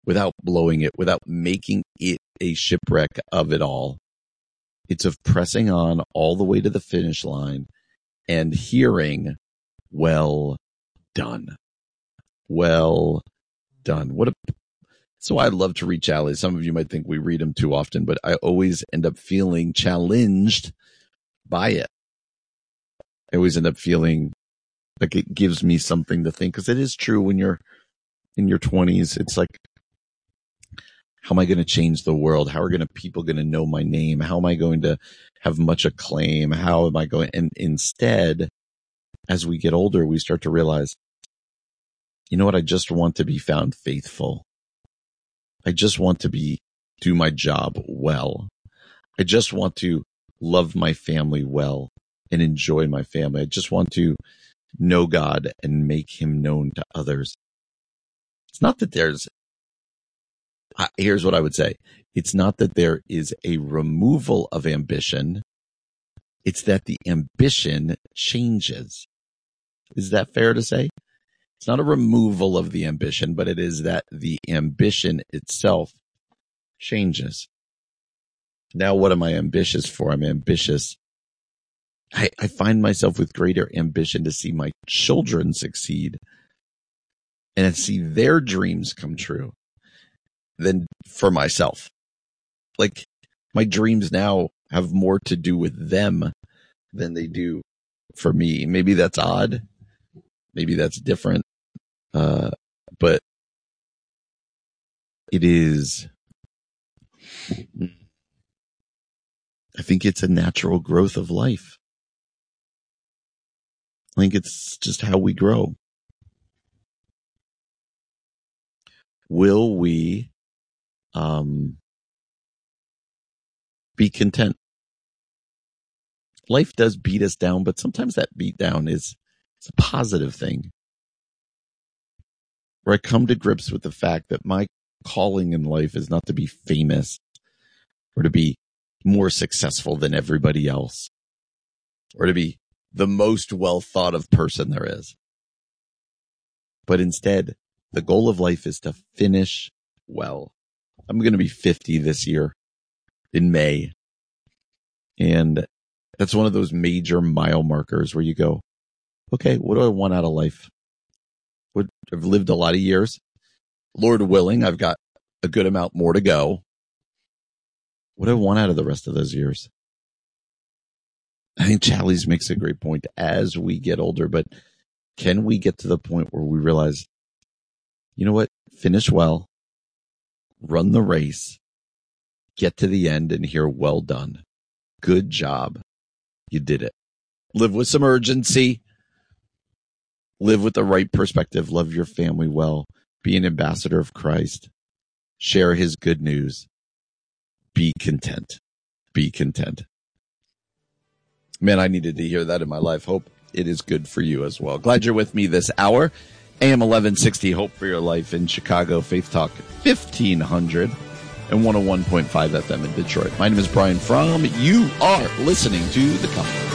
without blowing it, without making it a shipwreck of it all. It's of pressing on all the way to the finish line and hearing, well done. Well done. So I love to read Challies. Some of you might think we read them too often, but I always end up feeling challenged by it. I always end up feeling like it gives me something to think, because it is true when you're in your 20s. It's like, how am I going to change the world? How are people going to know my name? How am I going to have much acclaim? How am I going? And instead, as we get older, we start to realize, you know what? I just want to be found faithful. I just want to do my job well. I just want to love my family well and enjoy my family. I just want to know God and make him known to others. It's not that here's what I would say. It's not that there is a removal of ambition. It's that the ambition changes. Is that fair to say? It's not a removal of the ambition, but it is that the ambition itself changes. Now, what am I ambitious for? I'm ambitious. I find myself with greater ambition to see my children succeed and see their dreams come true than for myself. Like, my dreams now have more to do with them than they do for me. Maybe that's odd. Maybe that's different. But it is, I think it's a natural growth of life. I think it's just how we grow. Will we be content? Life does beat us down, but sometimes that beat down is a positive thing. Where I come to grips with the fact that my calling in life is not to be famous or to be more successful than everybody else or to be the most well thought of person there is. But instead, the goal of life is to finish well. I'm going to be 50 this year in May. And that's one of those major mile markers where you go, okay, what do I want out of life? I've lived a lot of years. Lord willing, I've got a good amount more to go. What do I want out of the rest of those years? I think Challies makes a great point as we get older, but can we get to the point where we realize, you know what? Finish well, run the race, get to the end and hear, well done. Good job. You did it. Live with some urgency. Live with the right perspective. Love your family well. Be an ambassador of Christ. Share his good news. Be content. Be content. Man, I needed to hear that in my life. Hope it is good for you as well. Glad you're with me this hour. AM 1160, Hope for Your Life in Chicago. Faith Talk 1500 and 101.5 FM in Detroit. My name is Brian Fromm. You are listening to The Come.